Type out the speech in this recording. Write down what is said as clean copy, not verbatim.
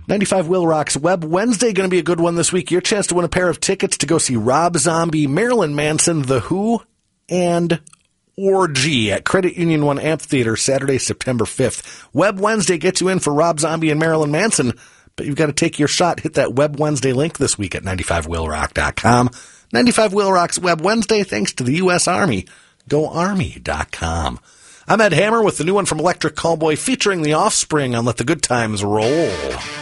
95 Will Rock's Web Wednesday going to be a good one this week. Your chance to win a pair of tickets to go see Rob Zombie, Marilyn Manson, The Who, and Orgy at Credit Union 1 Amphitheater Saturday, September 5th. Web Wednesday gets you in for Rob Zombie and Marilyn Manson, but you've got to take your shot. Hit that Web Wednesday link this week at 95willrock.com. 95 Will Rock's Web Wednesday, thanks to the U.S. Army. GoArmy.com. I'm Ed Hammer with the new one from Electric Callboy featuring The Offspring on Let the Good Times Roll.